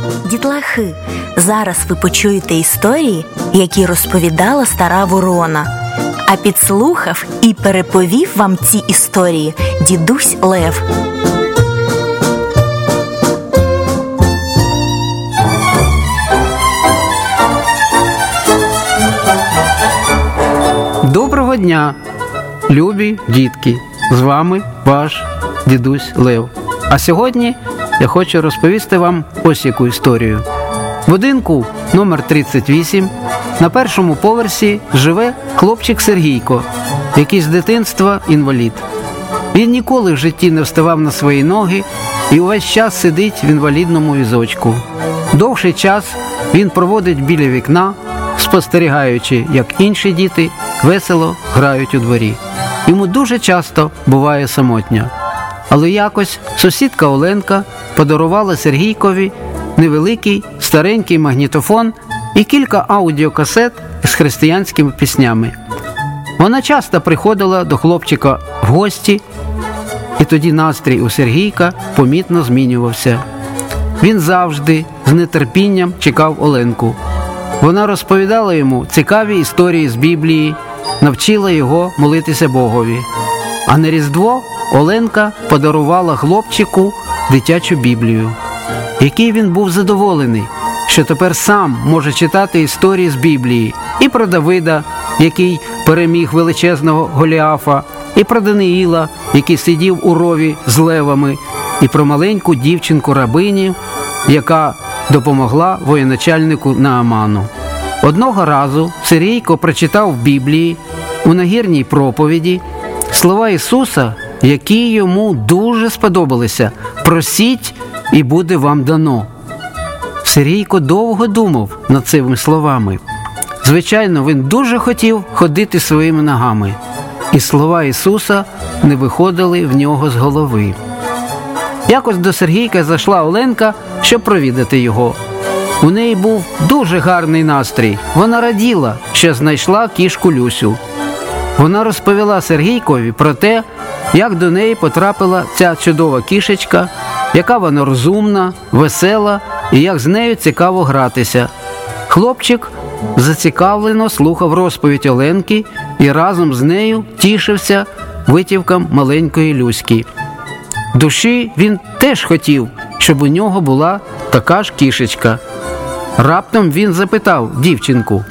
Дітлахи, зараз ви почуєте історії, які розповідала стара ворона. А підслухав і переповів вам ці історії дідусь Лев. Доброго дня, любі дітки! З вами ваш дідусь Лев. А сьогодні я хочу розповісти вам ось яку історію. В будинку номер 38 на першому поверсі живе хлопчик Сергійко, який з дитинства інвалід. Він ніколи в житті не вставав на свої ноги і увесь час сидить в інвалідному візочку. Довший час він проводить біля вікна, спостерігаючи, як інші діти весело грають у дворі. Йому дуже часто буває самотньо. Але якось сусідка Оленка подарувала Сергійкові невеликий старенький магнітофон і кілька аудіокасет з християнськими піснями. Вона часто приходила до хлопчика в гості, і тоді настрій у Сергійка помітно змінювався. Він завжди з нетерпінням чекав Оленку. Вона розповідала йому цікаві історії з Біблії, навчила його молитися Богові. А на Різдво Оленка подарувала хлопчику дитячу Біблію. Який він був задоволений, що тепер сам може читати історії з Біблії і про Давида, який переміг величезного Голіафа, і про Даниїла, який сидів у рові з левами, і про маленьку дівчинку-рабиню, яка допомогла воєначальнику Нааману. Одного разу Сергійко прочитав в Біблії у нагірній проповіді слова Ісуса, які йому дуже сподобалися: «Просіть, і буде вам дано». Сергійко довго думав над цими словами. Звичайно, він дуже хотів ходити своїми ногами, і слова Ісуса не виходили в нього з голови. Якось до Сергійка зайшла Оленка, щоб провідати його. У неї був дуже гарний настрій. Вона раділа, що знайшла кішку Люсю. Вона розповіла Сергійкові про те, як до неї потрапила ця чудова кішечка, яка вона розумна, весела і як з нею цікаво гратися. Хлопчик зацікавлено слухав розповідь Оленки і разом з нею тішився витівкам маленької Люськи. В душі він теж хотів, щоб у нього була така ж кішечка. Раптом він запитав дівчинку: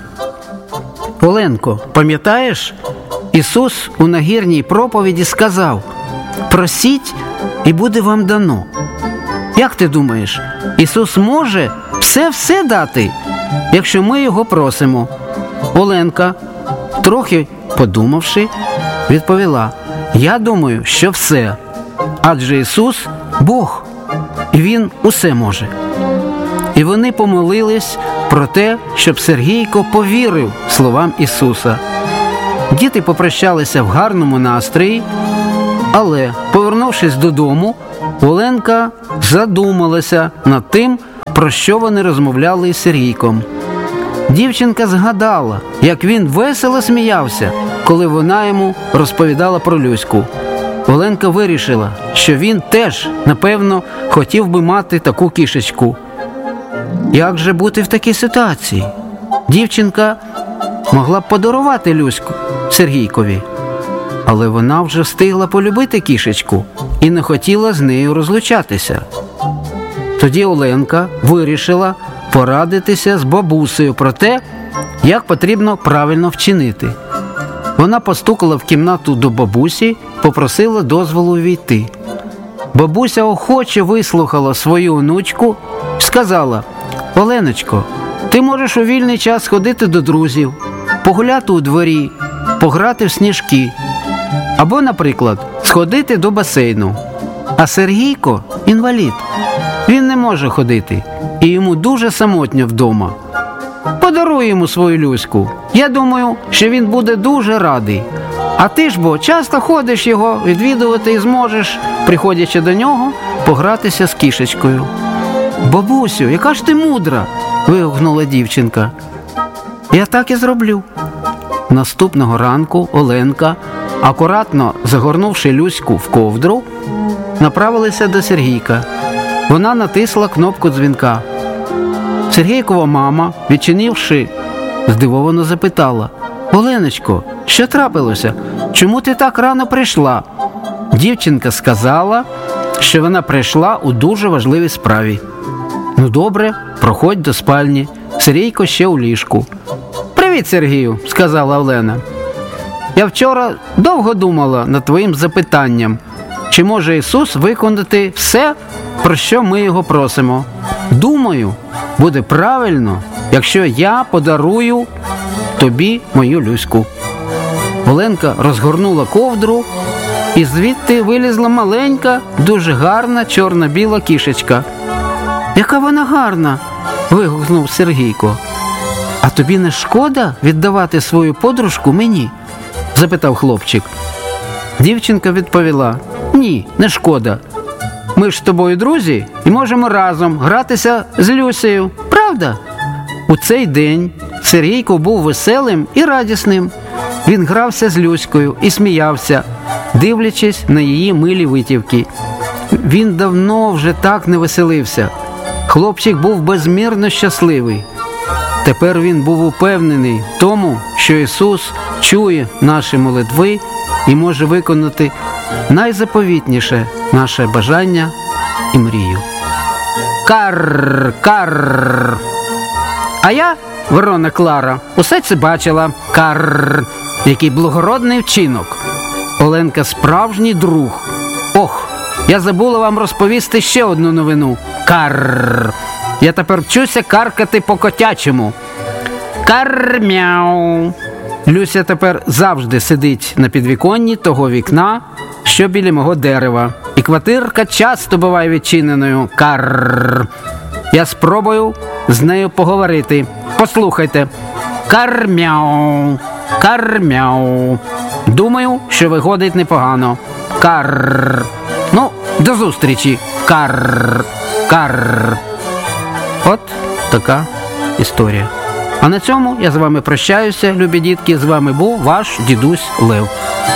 «Оленко, пам'ятаєш, Ісус у нагірній проповіді сказав: "Просіть, і буде вам дано"? Як ти думаєш, Ісус може все дати, якщо ми Його просимо?» Оленка, трохи подумавши, відповіла: «Я думаю, що все. Адже Ісус – Бог, і Він усе може». І вони помолились про те, щоб Сергійко повірив словам Ісуса. Діти попрощалися в гарному настрої, але, повернувшись додому, Оленка задумалася над тим, про що вони розмовляли із Сергійком. Дівчинка згадала, як він весело сміявся, коли вона йому розповідала про Люську. Оленка вирішила, що він теж, напевно, хотів би мати таку кішечку. Як же бути в такій ситуації? Дівчинка могла б подарувати Люську Сергійкові, але вона вже встигла полюбити кішечку і не хотіла з нею розлучатися. Тоді Оленка вирішила порадитися з бабусею про те, як потрібно правильно вчинити. Вона постукала в кімнату до бабусі, попросила дозволу війти. Бабуся охоче вислухала свою онучку і сказала: «Оленочко, ти можеш у вільний час ходити до друзів, погуляти у дворі, пограти в сніжки, або, наприклад, сходити до басейну. А Сергійко – інвалід. Він не може ходити, і йому дуже самотньо вдома. Подаруй йому свою Люську. Я думаю, що він буде дуже радий. А ти ж бо часто ходиш його відвідувати і зможеш, приходячи до нього, погратися з кішечкою». «Бабусю, яка ж ти мудра!» – вигукнула дівчинка. «Я так і зроблю». Наступного ранку Оленка, акуратно загорнувши Люську в ковдру, направилася до Сергійка. Вона натисла кнопку дзвінка. Сергійкова мама, відчинивши, здивовано запитала: «Оленочко, що трапилося? Чому ти так рано прийшла?» Дівчинка сказала, що вона прийшла у дуже важливій справі. «Ну добре, проходь до спальні. Сергійко ще у ліжку». «Привіт, Сергію», – сказала Олена. «Я вчора довго думала над твоїм запитанням, чи може Ісус виконати все, про що ми його просимо. Думаю, буде правильно, якщо я подарую тобі мою Люську». Оленка розгорнула ковдру, і звідти вилізла маленька, дуже гарна чорно-біла кішечка. «Яка вона гарна!» – вигукнув Сергійко. «А тобі не шкода віддавати свою подружку мені?» – запитав хлопчик. Дівчинка відповіла: «Ні, не шкода. Ми ж з тобою друзі і можемо разом гратися з Люсею, правда?» У цей день Сергійко був веселим і радісним. Він грався з Люською і сміявся, дивлячись на її милі витівки. Він давно вже так не веселився. Хлопчик був безмірно щасливий. Тепер він був упевнений в тому, що Ісус чує наші молитви і може виконати найзаповітніше наше бажання і мрію. Карр, карр. А я, ворона Клара, усе це бачила. Карр. Який благородний вчинок. Оленка справжній друг. Ох, я забула вам розповісти ще одну новину. Карр. Я тепер вчуся каркати по-котячому. Карр-мяу. Люся тепер завжди сидить на підвіконні того вікна, що біля мого дерева. І квартирка часто буває відчиненою. Карр. Я спробую з нею поговорити. Послухайте. Карр-мяу. Карр-мяу. Думаю, що виходить непогано. Карр. Ну, до зустрічі. Карр. Карр. От така історія. А на цьому я з вами прощаюся, любі дітки. З вами був ваш дідусь Лев.